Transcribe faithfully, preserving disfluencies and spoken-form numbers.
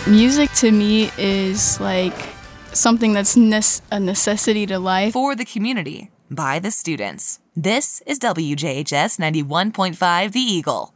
Music to me is like something that's ne- a necessity to life. For the community, by the students. This is W J H S ninety-one point five The Eagle.